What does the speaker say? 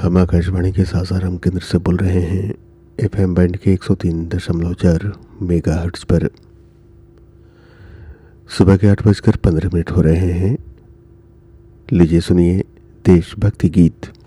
हम आकाशवाणी के सासाराम केंद्र से बोल रहे हैं एफएम बैंड के 103.4 मेगाहर्ट्ज पर। सुबह के 8:15 हो रहे हैं। लीजिए सुनिए देशभक्ति गीत।